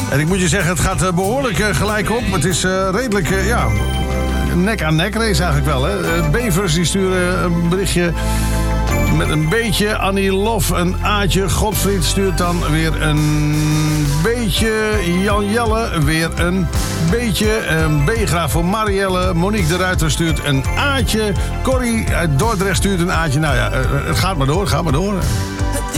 En ik moet je zeggen, het gaat behoorlijk gelijk op. Het is redelijk, nek aan nek race eigenlijk wel. Hè? Bevers die sturen een berichtje met een beetje. Annie Lof, een Aatje. Godfried stuurt dan weer een beetje. Jan Jelle, weer een beetje. B-graaf voor Marielle. Monique de Ruiter stuurt een Aatje. Corrie uit Dordrecht stuurt een Aatje. Nou ja, het gaat maar door,